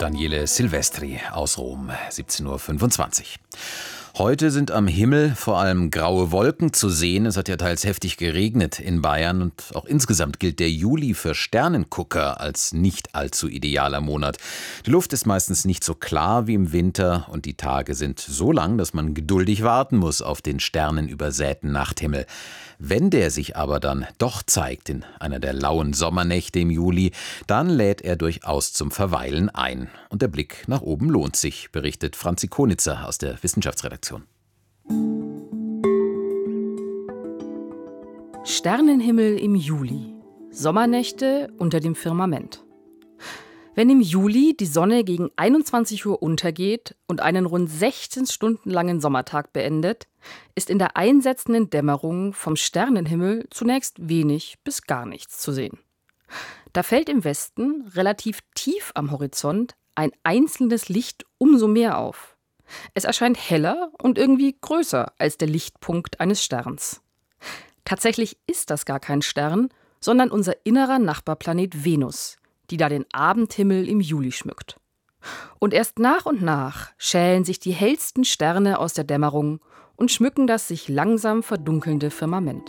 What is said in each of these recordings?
Daniele Silvestri aus Rom, 17:25 Uhr. Heute sind am Himmel vor allem graue Wolken zu sehen. Es hat ja teils heftig geregnet in Bayern und auch insgesamt gilt der Juli für Sternengucker als nicht allzu idealer Monat. Die Luft ist meistens nicht so klar wie im Winter und die Tage sind so lang, dass man geduldig warten muss auf den sternenübersäten Nachthimmel. Wenn der sich aber dann doch zeigt in einer der lauen Sommernächte im Juli, dann lädt er durchaus zum Verweilen ein. Und der Blick nach oben lohnt sich, berichtet Franzi Konitzer aus der Wissenschaftsredaktion. Sternenhimmel im Juli. Sommernächte unter dem Firmament. Wenn im Juli die Sonne gegen 21 Uhr untergeht und einen rund 16 Stunden langen Sommertag beendet, ist in der einsetzenden Dämmerung vom Sternenhimmel zunächst wenig bis gar nichts zu sehen. Da fällt im Westen, relativ tief am Horizont, ein einzelnes Licht umso mehr auf. Es erscheint heller und irgendwie größer als der Lichtpunkt eines Sterns. Tatsächlich ist das gar kein Stern, sondern unser innerer Nachbarplanet Venus, die da den Abendhimmel im Juli schmückt. Und erst nach und nach schälen sich die hellsten Sterne aus der Dämmerung und schmücken das sich langsam verdunkelnde Firmament.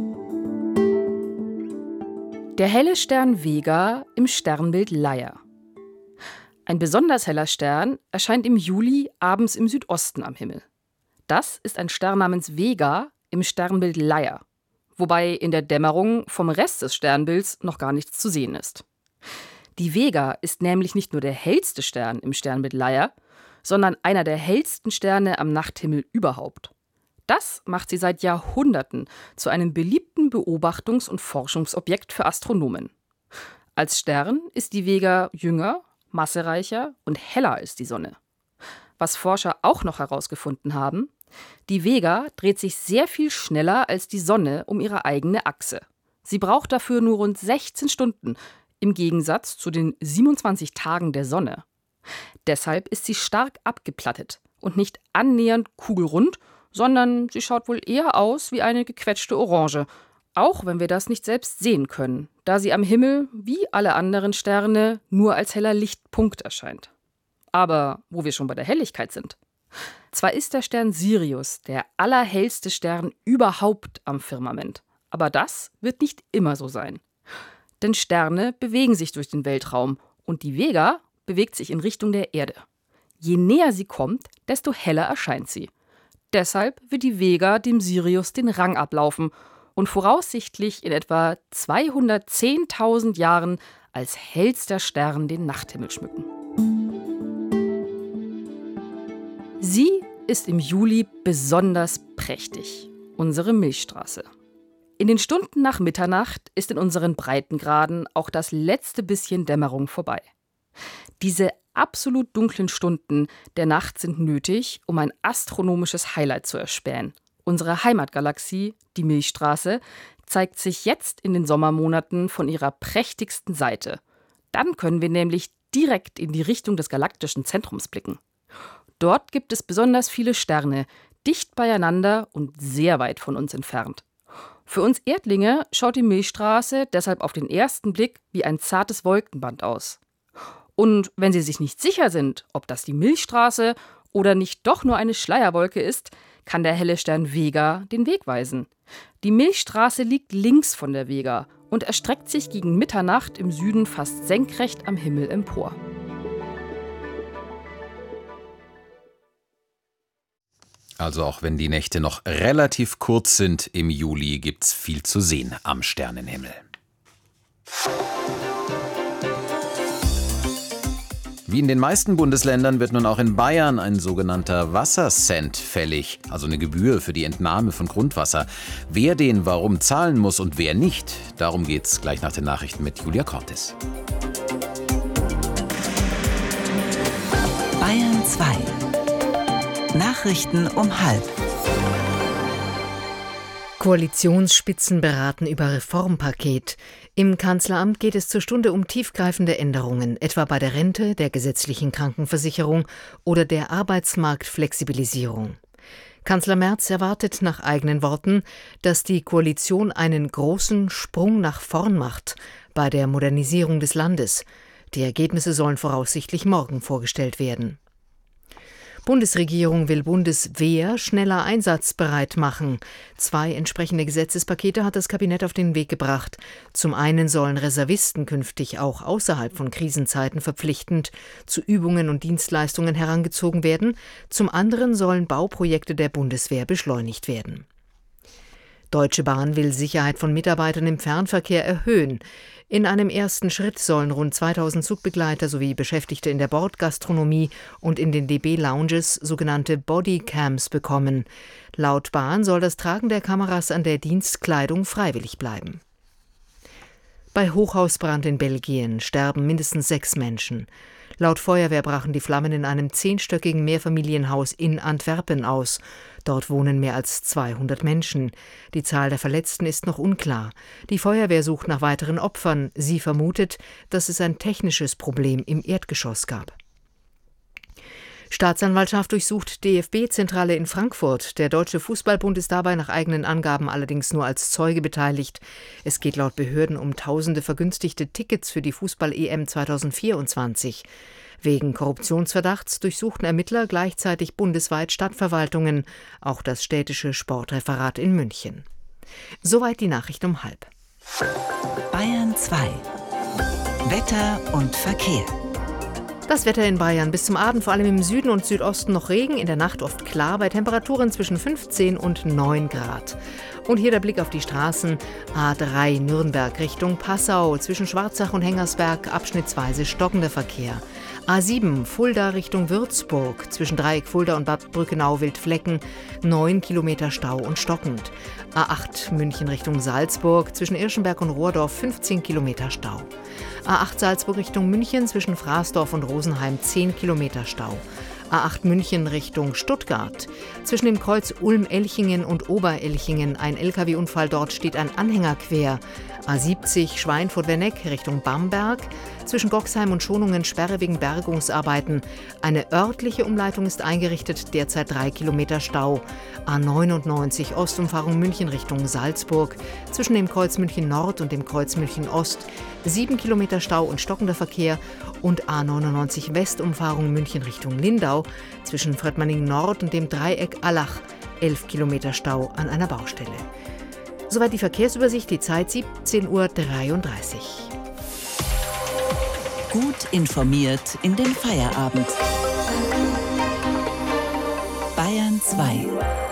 Der helle Stern Vega im Sternbild Leier. Ein besonders heller Stern erscheint im Juli abends im Südosten am Himmel. Das ist ein Stern namens Vega im Sternbild Leier, wobei in der Dämmerung vom Rest des Sternbilds noch gar nichts zu sehen ist. Die Vega ist nämlich nicht nur der hellste Stern im Sternbild Leier, sondern einer der hellsten Sterne am Nachthimmel überhaupt. Das macht sie seit Jahrhunderten zu einem beliebten Beobachtungs- und Forschungsobjekt für Astronomen. Als Stern ist die Vega jünger, massereicher und heller als die Sonne. Was Forscher auch noch herausgefunden haben: Die Vega dreht sich sehr viel schneller als die Sonne um ihre eigene Achse. Sie braucht dafür nur rund 16 Stunden, im Gegensatz zu den 27 Tagen der Sonne. Deshalb ist sie stark abgeplattet und nicht annähernd kugelrund, sondern sie schaut wohl eher aus wie eine gequetschte Orange, auch wenn wir das nicht selbst sehen können, da sie am Himmel, wie alle anderen Sterne, nur als heller Lichtpunkt erscheint. Aber wo wir schon bei der Helligkeit sind. Zwar ist der Stern Sirius der allerhellste Stern überhaupt am Firmament, aber das wird nicht immer so sein. Denn Sterne bewegen sich durch den Weltraum und die Vega bewegt sich in Richtung der Erde. Je näher sie kommt, desto heller erscheint sie. Deshalb wird die Vega dem Sirius den Rang ablaufen und voraussichtlich in etwa 210.000 Jahren als hellster Stern den Nachthimmel schmücken. Sie ist im Juli besonders prächtig, unsere Milchstraße. In den Stunden nach Mitternacht ist in unseren Breitengraden auch das letzte bisschen Dämmerung vorbei. Diese absolut dunklen Stunden der Nacht sind nötig, um ein astronomisches Highlight zu erspähen. Unsere Heimatgalaxie, die Milchstraße, zeigt sich jetzt in den Sommermonaten von ihrer prächtigsten Seite. Dann können wir nämlich direkt in die Richtung des galaktischen Zentrums blicken. Dort gibt es besonders viele Sterne, dicht beieinander und sehr weit von uns entfernt. Für uns Erdlinge schaut die Milchstraße deshalb auf den ersten Blick wie ein zartes Wolkenband aus. Und wenn Sie sich nicht sicher sind, ob das die Milchstraße oder nicht doch nur eine Schleierwolke ist, kann der helle Stern Vega den Weg weisen. Die Milchstraße liegt links von der Vega und erstreckt sich gegen Mitternacht im Süden fast senkrecht am Himmel empor. Also auch wenn die Nächte noch relativ kurz sind im Juli, gibt's viel zu sehen am Sternenhimmel. Wie in den meisten Bundesländern wird nun auch in Bayern ein sogenannter Wassercent fällig, also eine Gebühr für die Entnahme von Grundwasser. Wer den warum zahlen muss und wer nicht, darum geht's gleich nach den Nachrichten mit Julia Cortes. Bayern 2. Nachrichten um 12:30. Koalitionsspitzen beraten über Reformpaket. Im Kanzleramt geht es zur Stunde um tiefgreifende Änderungen, etwa bei der Rente, der gesetzlichen Krankenversicherung oder der Arbeitsmarktflexibilisierung. Kanzler Merz erwartet nach eigenen Worten, dass die Koalition einen großen Sprung nach vorn macht bei der Modernisierung des Landes. Die Ergebnisse sollen voraussichtlich morgen vorgestellt werden. Bundesregierung will Bundeswehr schneller einsatzbereit machen. 2 entsprechende Gesetzespakete hat das Kabinett auf den Weg gebracht. Zum einen sollen Reservisten künftig auch außerhalb von Krisenzeiten verpflichtend zu Übungen und Dienstleistungen herangezogen werden. Zum anderen sollen Bauprojekte der Bundeswehr beschleunigt werden. Deutsche Bahn will Sicherheit von Mitarbeitern im Fernverkehr erhöhen. In einem ersten Schritt sollen rund 2000 Zugbegleiter sowie Beschäftigte in der Bordgastronomie und in den DB-Lounges sogenannte Bodycams bekommen. Laut Bahn soll das Tragen der Kameras an der Dienstkleidung freiwillig bleiben. Bei Hochhausbrand in Belgien sterben mindestens 6 Menschen. Laut Feuerwehr brachen die Flammen in einem 10-stöckigen Mehrfamilienhaus in Antwerpen aus. Dort wohnen mehr als 200 Menschen. Die Zahl der Verletzten ist noch unklar. Die Feuerwehr sucht nach weiteren Opfern. Sie vermutet, dass es ein technisches Problem im Erdgeschoss gab. Staatsanwaltschaft durchsucht DFB-Zentrale in Frankfurt. Der Deutsche Fußballbund ist dabei nach eigenen Angaben allerdings nur als Zeuge beteiligt. Es geht laut Behörden um tausende vergünstigte Tickets für die Fußball-EM 2024. Wegen Korruptionsverdachts durchsuchten Ermittler gleichzeitig bundesweit Stadtverwaltungen, auch das städtische Sportreferat in München. Soweit die Nachricht um 12:30. Bayern 2. Wetter und Verkehr. Das Wetter in Bayern: bis zum Abend vor allem im Süden und Südosten noch Regen, in der Nacht oft klar, bei Temperaturen zwischen 15 und 9 Grad. Und hier der Blick auf die Straßen. A3 Nürnberg Richtung Passau, zwischen Schwarzach und Hengersberg abschnittsweise stockender Verkehr. A7 Fulda Richtung Würzburg, zwischen Dreieck Fulda und Bad Brückenau-Wildflecken 9 Kilometer Stau und stockend. A8 München Richtung Salzburg, zwischen Irschenberg und Rohrdorf 15 Kilometer Stau. A8 Salzburg Richtung München, zwischen Fraßdorf und Rosenheim 10 Kilometer Stau. A8 München Richtung Stuttgart. Zwischen dem Kreuz Ulm-Elchingen und Oberelchingen ein Lkw-Unfall, dort steht ein Anhänger quer. A70 Schweinfurt-Werneck Richtung Bamberg. Zwischen Goxheim und Schonungen Sperre wegen Bergungsarbeiten. Eine örtliche Umleitung ist eingerichtet, derzeit 3 Kilometer Stau. A99 Ostumfahrung München Richtung Salzburg. Zwischen dem Kreuz München Nord und dem Kreuz München Ost 7 Kilometer Stau und stockender Verkehr. Und A99 Westumfahrung München Richtung Lindau. Zwischen Fröttmanning Nord und dem Dreieck Allach 11 Kilometer Stau an einer Baustelle. Soweit die Verkehrsübersicht, die Zeit 17:33 Uhr. Gut informiert in den Feierabend. Bayern 2.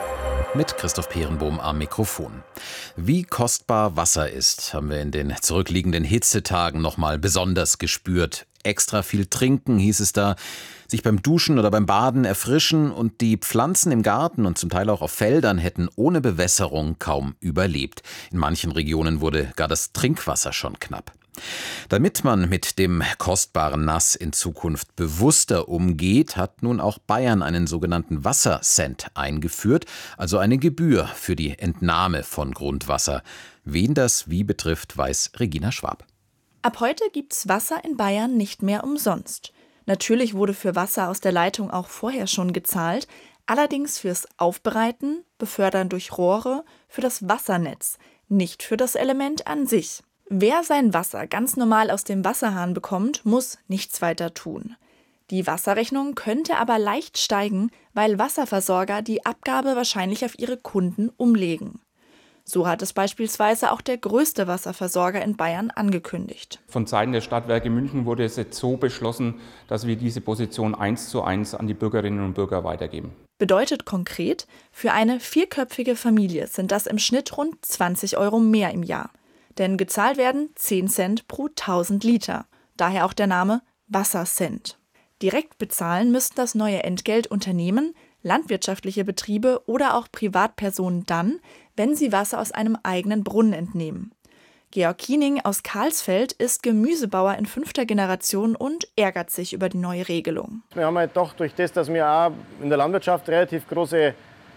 Mit Christoph Peerenbohm am Mikrofon. Wie kostbar Wasser ist, haben wir in den zurückliegenden Hitzetagen nochmal besonders gespürt. Extra viel trinken, hieß es da, sich beim Duschen oder beim Baden erfrischen, und die Pflanzen im Garten und zum Teil auch auf Feldern hätten ohne Bewässerung kaum überlebt. In manchen Regionen wurde gar das Trinkwasser schon knapp. Damit man mit dem kostbaren Nass in Zukunft bewusster umgeht, hat nun auch Bayern einen sogenannten Wassercent eingeführt, also eine Gebühr für die Entnahme von Grundwasser. Wen das wie betrifft, weiß Regina Schwab. Ab heute gibt's Wasser in Bayern nicht mehr umsonst. Natürlich wurde für Wasser aus der Leitung auch vorher schon gezahlt, allerdings fürs Aufbereiten, Befördern durch Rohre, für das Wassernetz, nicht für das Element an sich. Wer sein Wasser ganz normal aus dem Wasserhahn bekommt, muss nichts weiter tun. Die Wasserrechnung könnte aber leicht steigen, weil Wasserversorger die Abgabe wahrscheinlich auf ihre Kunden umlegen. So hat es beispielsweise auch der größte Wasserversorger in Bayern angekündigt. Von Seiten der Stadtwerke München wurde es jetzt so beschlossen, dass wir diese Position 1:1 an die Bürgerinnen und Bürger weitergeben. Bedeutet konkret, für eine 4-köpfige Familie sind das im Schnitt rund 20 € mehr im Jahr. Denn gezahlt werden 10 Cent pro 1000 Liter. Daher auch der Name Wassercent. Direkt bezahlen müssten das neue Entgelt Unternehmen, landwirtschaftliche Betriebe oder auch Privatpersonen dann, wenn sie Wasser aus einem eigenen Brunnen entnehmen. Georg Kiening aus Karlsfeld ist Gemüsebauer in 5. Generation und ärgert sich über die neue Regelung. Wir haben halt doch durch das, dass wir auch in der Landwirtschaft relativ große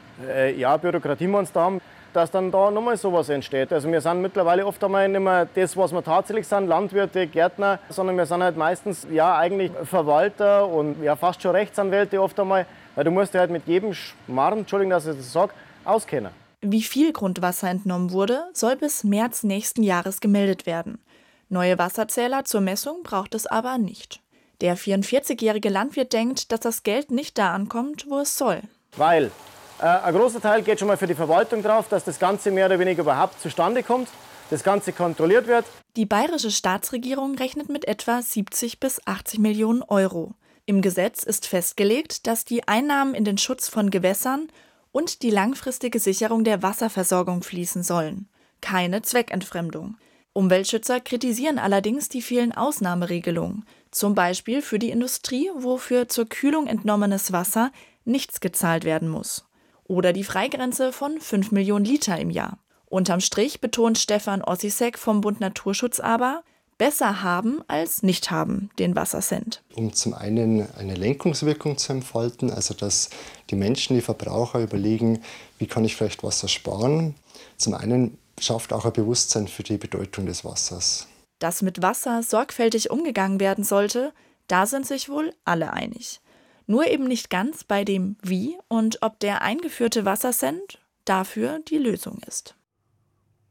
Bürokratiemonster haben, dass dann da nochmal sowas entsteht. Also wir sind mittlerweile oft einmal nicht mehr das, was wir tatsächlich sind, Landwirte, Gärtner, sondern wir sind halt meistens eigentlich Verwalter und fast schon Rechtsanwälte oft einmal, weil du musst dich halt mit jedem Schmarrn, Entschuldigung, dass ich das sage, auskennen. Wie viel Grundwasser entnommen wurde, soll bis März nächsten Jahres gemeldet werden. Neue Wasserzähler zur Messung braucht es aber nicht. Der 44-jährige Landwirt denkt, dass das Geld nicht da ankommt, wo es soll. Weil ein großer Teil geht schon mal für die Verwaltung drauf, dass das Ganze mehr oder weniger überhaupt zustande kommt, das Ganze kontrolliert wird. Die bayerische Staatsregierung rechnet mit etwa 70 bis 80 Millionen Euro. Im Gesetz ist festgelegt, dass die Einnahmen in den Schutz von Gewässern und die langfristige Sicherung der Wasserversorgung fließen sollen. Keine Zweckentfremdung. Umweltschützer kritisieren allerdings die vielen Ausnahmeregelungen, zum Beispiel für die Industrie, wo für zur Kühlung entnommenes Wasser nichts gezahlt werden muss. Oder die Freigrenze von 5 Millionen Liter im Jahr. Unterm Strich betont Stefan Ossisek vom Bund Naturschutz aber, besser haben als nicht haben den Wassercent. Um zum einen eine Lenkungswirkung zu entfalten, also dass die Menschen, die Verbraucher überlegen, wie kann ich vielleicht Wasser sparen. Zum einen schafft auch ein Bewusstsein für die Bedeutung des Wassers. Dass mit Wasser sorgfältig umgegangen werden sollte, da sind sich wohl alle einig. Nur eben nicht ganz bei dem Wie und ob der eingeführte Wassercent dafür die Lösung ist.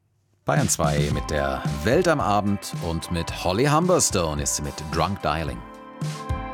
Bayern 2 mit der Welt am Abend und mit Holly Humberstone ist sie mit Drunk Dialing.